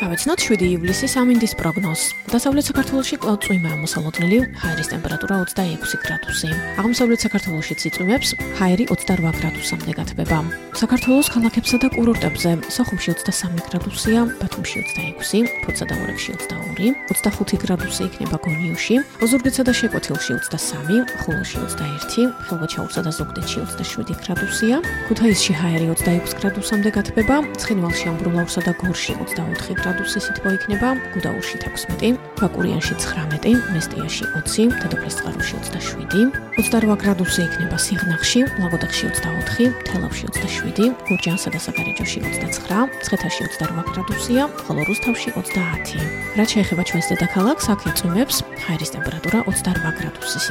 Გავეცნოთ 7 ივლისის ამინდის პროგნოზს. დასავლეთ საქართველოში კვლავ წვიმაა მოსალოდნელი, ჰაერის ტემპერატურა 26 გრადუსი. აღმოსავლეთ საქართველოში წიწვიმებს, ჰაერი 28 გრადუსამდე გათბება. საქართველოს ქალაქებსა და კურორტებზე სოხუმში 23 გრადუსია, ბათუმში 26, ფოთსა და ორებში 22, 25 გრადუსი იქნება გონიოში, ოზურგეთსა და შეკვეთილში 23, ხულოში 21, ხელვაჩაურსა და ზუგდიდში 27 გრადუსია, ქუთაისში ჰაერი 26 გრადუსამდე გათბება, ცხინვალში, ამბროლაურსა და გორში 24 გრადუსი სითბო იქნება, გუდაურში 16, ბაკურიანში 19, მესტიაში 20, დედოფლისწყაროში 27, 28 გრადუსი იქნება სიღნაღში, ლაგოდეხში 24, თელავში 27, გურჯაანსა და საგარეჯოში 29, მცხეთაში 28 გრადუსია, ხოლო რუსთავში 30. რაც შეეხება ჩვენს დედაქალაქს, აქ იწვიმებს, ჰაერის ტემპერატურა 28 გრადუსი